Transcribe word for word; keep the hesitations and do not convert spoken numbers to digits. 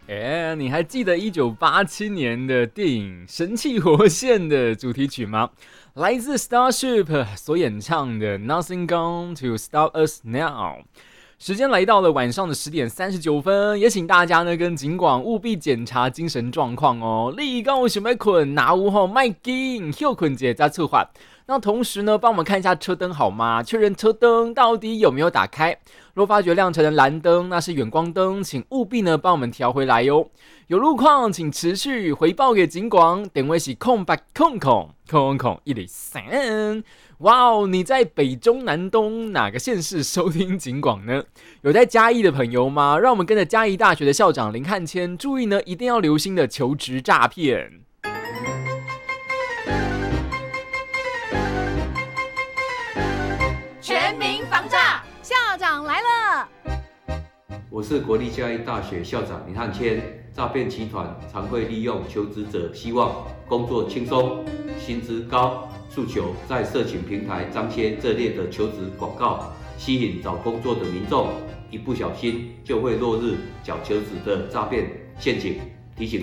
哎，你还记得一九八七年的电影《神气活现》的主题曲吗？来自 Starship 所演唱的 Nothing Gone to Stop Us Now。时间来到了晚上的十点三十九分，也请大家呢跟警广务必检查精神状况哦。你讲想要困，哪有吼卖紧，休困者再出发。那同时呢，帮我们看一下车灯好吗？确认车灯到底有没有打开。若发觉亮成的蓝灯，那是远光灯，请务必呢帮我们调回来哟。有路况请持续回报给警广，点位是空八空空空空一零三。哇哦，你在北中南东哪个县市收听警广呢？有在嘉义的朋友吗？让我们跟着嘉义大学的校长林汉谦，注意呢，一定要留心的求职诈骗。 全民防诈，校长来了。 我是国立嘉义大学校长林汉谦。诈骗集团常会利用求职者希望工作轻松、薪资高，诉求在社群平台张贴这类的求职广告，吸引找工作的民众，一不小心就会落入假求职的诈骗陷阱。提醒